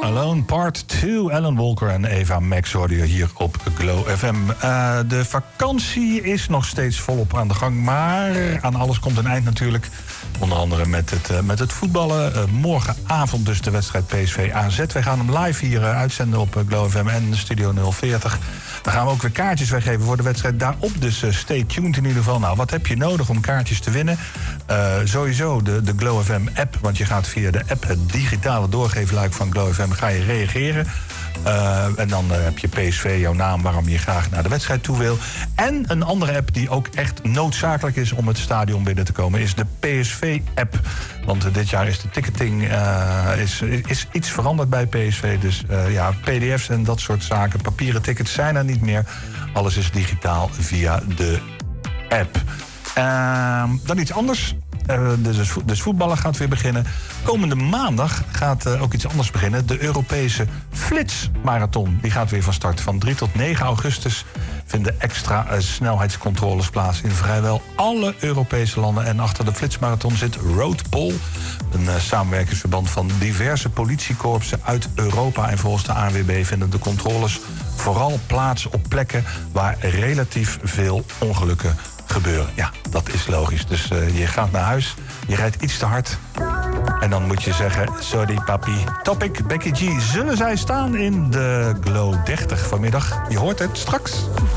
Alone Part 2. Alan Walker en Eva Max hoorden hier op Glow FM. De vakantie is nog steeds volop aan de gang. Maar aan alles komt een eind natuurlijk. Onder andere met het voetballen. Morgenavond dus de wedstrijd PSV AZ. Wij gaan hem live hier uitzenden op Glow FM en Studio 040. Dan gaan we ook weer kaartjes weggeven voor de wedstrijd daarop. Dus stay tuned in ieder geval. Nou, wat heb je nodig om kaartjes te winnen? Sowieso de Glow FM app. Want je gaat via de app, het digitale doorgeefluik van Glow FM, ga je reageren. En dan heb je PSV, jouw naam, waarom je graag naar de wedstrijd toe wil. En een andere app die ook echt noodzakelijk is om het stadion binnen te komen, is de PSV-app. Want dit jaar is de ticketing is iets veranderd bij PSV. Dus pdf's en dat soort zaken, papieren tickets zijn er niet meer. Alles is digitaal via de app. Dan iets anders. Dus voetballen gaat weer beginnen. Komende maandag gaat ook iets anders beginnen. De Europese Flitsmarathon. Die gaat weer van start. Van 3 tot 9 augustus vinden extra snelheidscontroles plaats in vrijwel alle Europese landen. En achter de Flitsmarathon zit Roadpol, een samenwerkingsverband van diverse politiekorpsen uit Europa. En volgens de ANWB vinden de controles vooral plaats op plekken waar relatief veel ongelukken gebeuren. Ja, dat is logisch. Dus je gaat naar huis, je rijdt iets te hard en dan moet je zeggen, sorry papi. Topic, Becky G. Zullen zij staan in de Glow 30 vanmiddag? Je hoort het straks.